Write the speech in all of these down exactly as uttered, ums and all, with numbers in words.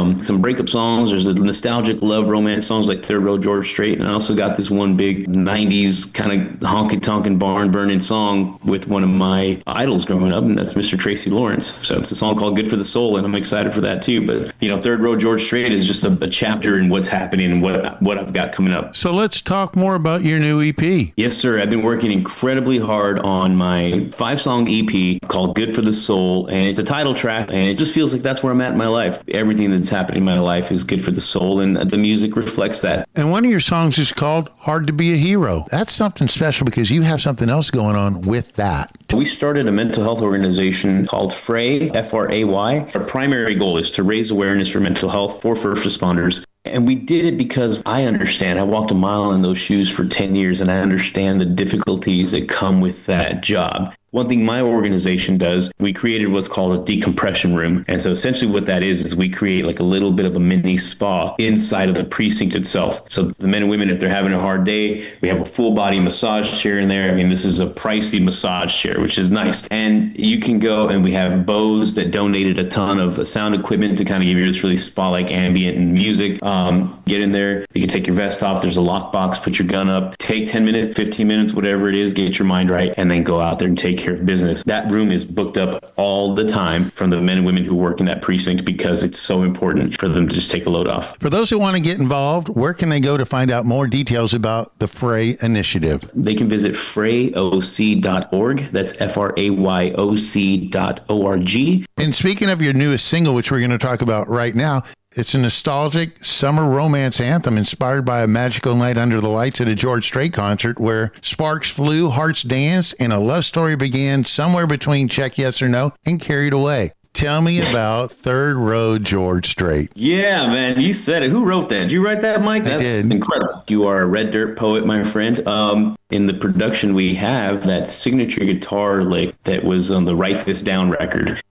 from some breakup songs. There's a nostalgic love romance songs like Third Row George Strait. And I also got this one big nineties kind of honky-tonkin' barn-burning song with one of my idols growing up, and that's Mister Tracy Lawrence. So it's a song called Good for the Soul, and I'm excited for that too. But, you know, Third Row George Strait is just a, a chapter in what's happening and what, what I've got coming up. So let's talk more about your new E P. Yes, sir. I've been working incredibly hard on my five-song E P called Good for the Soul, and it's a title track, and it just feels like that's where I'm at in my life. Everything that's happening in my life is good for the soul, and the music reflects that. And one of your songs is called Hard to Be a Hero. That's something special because you have something else going on with that. We started a mental health organization called Fray, F R A Y. Our primary goal is to raise awareness for mental health for first responders. And we did it because I understand. I walked a mile in those shoes for ten years, and I understand the difficulties that come with that job. One thing my organization does, we created what's called a decompression room. And so essentially what that is, is we create like a little bit of a mini spa inside of the precinct itself. So the men and women, if they're having a hard day, we have a full body massage chair in there. I mean, this is a pricey massage chair, which is nice. And you can go, and we have Bose that donated a ton of sound equipment to kind of give you this really spa-like ambient and music. Um, get in there, you can take your vest off. There's a lockbox, put your gun up, take ten minutes, fifteen minutes, whatever it is, get your mind right, and then go out there and take care of business. That room is booked up all the time from the men and women who work in that precinct because it's so important for them to just take a load off. For those who want to get involved, where can they go to find out more details about the Fray initiative? They can visit fray o c dot org. That's F R A Y O C dot O R G. And speaking of your newest single, which we're going to talk about right now, it's a nostalgic summer romance anthem inspired by a magical night under the lights at a George Strait concert where sparks flew, hearts danced, and a love story began somewhere between Check Yes or No and Carried Away. Tell me about Third Row George Strait. Yeah, man, you said it. Who wrote that? Did you write that, Mike? That's I did. Incredible. You are a red dirt poet, my friend. Um, in the production, we have that signature guitar lick that was on the Write This Down record.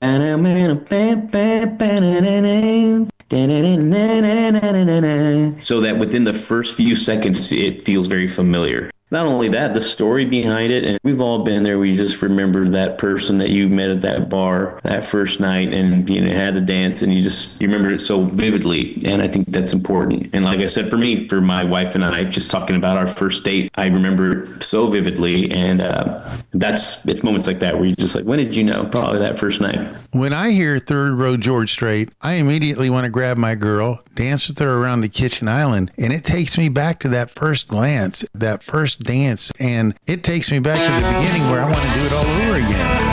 So that within the first few seconds, it feels very familiar. Not only that, the story behind it, and we've all been there. We just remember that person that you met at that bar that first night, and you know had the dance, and you just you remember it so vividly. And I think that's important. And like I said, for me, for my wife and I, just talking about our first date, I remember it so vividly. And uh, that's it's moments like that where you just like, when did you know? Probably that first night. When I hear Third Row George Strait, I immediately want to grab my girl, dance with her around the kitchen island, and it takes me back to that first glance, that first dance, and it takes me back to the beginning where I want to do it all over again.